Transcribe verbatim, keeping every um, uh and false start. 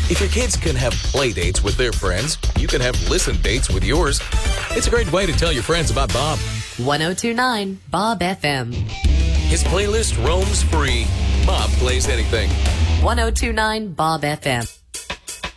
If your kids can have play dates with their friends, you can have listen dates with yours. It's a great way to tell your friends about Bob. one oh two point nine Bob F M. His playlist roams free. Bob plays anything. one oh two point nine Bob F M.